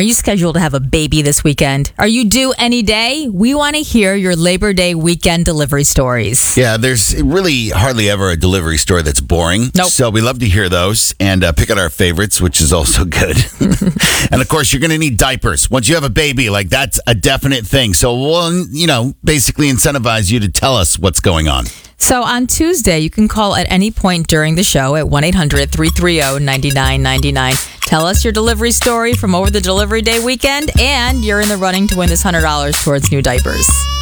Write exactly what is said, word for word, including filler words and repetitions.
you scheduled to have a baby this weekend? Are you due any day? We want to hear your Labor Day weekend delivery stories. Yeah, there's really hardly ever a delivery story that's boring. Nope. So we love to hear those and uh, pick out our favorites, which is also good. And of course, you're going to need diapers. Once you have a baby, like that's a definite thing. So we'll, you know, basically incentivize you to tell us what's going on. So on Tuesday, you can call at any point during the show at one eight hundred three three zero nine nine nine nine. Tell us your delivery story from over the delivery day weekend, and you're in the running to win this one hundred dollars towards new diapers.